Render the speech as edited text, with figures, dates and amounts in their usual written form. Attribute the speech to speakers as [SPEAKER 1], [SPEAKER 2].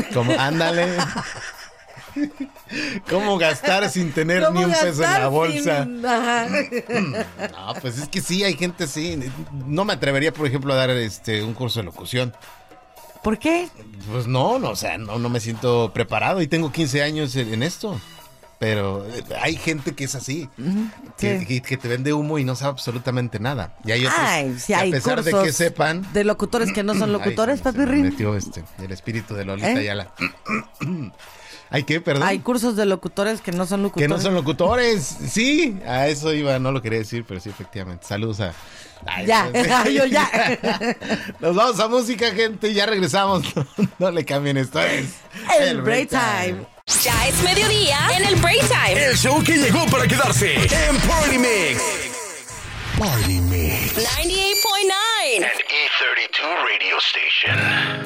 [SPEAKER 1] Como, ándale. ¿Cómo gastar sin tener ni un peso en la bolsa? No, pues es que sí, hay gente así. No me atrevería, por ejemplo, a dar un curso de locución.
[SPEAKER 2] ¿Por qué?
[SPEAKER 1] Pues no, o sea, no me siento preparado y tengo 15 años en esto. Pero hay gente que es así, que te vende humo y no sabe absolutamente nada. Y hay otros
[SPEAKER 2] sí, hay
[SPEAKER 1] que a pesar de que sepan...
[SPEAKER 2] de locutores que no son locutores,
[SPEAKER 1] se
[SPEAKER 2] papirrín.
[SPEAKER 1] me metió el espíritu de Lolita Ayala. ¿Hay qué, perdón?
[SPEAKER 2] Hay cursos de locutores que no son locutores.
[SPEAKER 1] Que no son locutores, sí, a eso iba, no lo quería decir, pero sí, efectivamente. Saludos a...
[SPEAKER 2] Yo ya.
[SPEAKER 1] Nos vamos a música, gente, ya regresamos. No le cambien, esto es...
[SPEAKER 2] El Break Time.
[SPEAKER 3] Ya es mediodía en el Break Time.
[SPEAKER 4] El show que llegó para quedarse en Party Mix. Party Mix.
[SPEAKER 3] 98.9
[SPEAKER 4] and E32 radio station.